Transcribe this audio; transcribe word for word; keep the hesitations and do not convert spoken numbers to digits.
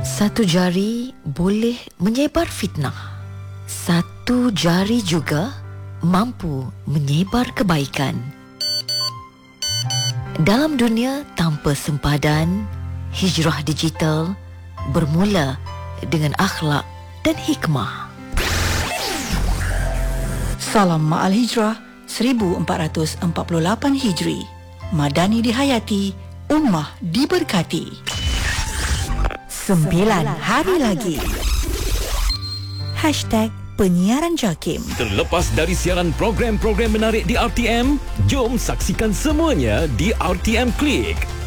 Satu jari boleh menyebar fitnah. Satu jari juga mampu menyebar kebaikan. Dalam dunia tanpa sempadan, hijrah digital bermula dengan akhlak dan hikmah. Salam Ma'al Hijrah seribu empat ratus empat puluh lapan Hijri. Madani dihayati, ummah diberkati. Sembilan hari lagi. Hashtag Penyiaran JAKIM. Terlepas dari siaran program-program menarik di R T M, jom saksikan semuanya di R T M Klik.